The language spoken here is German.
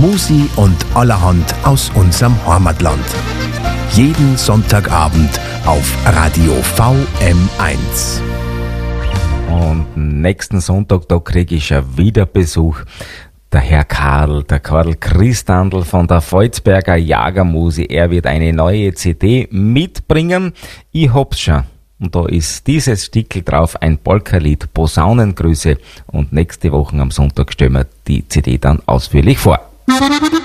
Musi und allerhand aus unserem Heimatland. Jeden Sonntagabend auf Radio VM1. Und nächsten Sonntag, da kriege ich schon wieder Besuch. Der Karl Christandl von der Volzberger Jagermusi. Er wird eine neue CD mitbringen. Ich hab's schon. Und da ist dieses Stickel drauf, ein Polka-Lied, Posaunengrüße. Und nächste Woche am Sonntag stellen wir die CD dann ausführlich vor.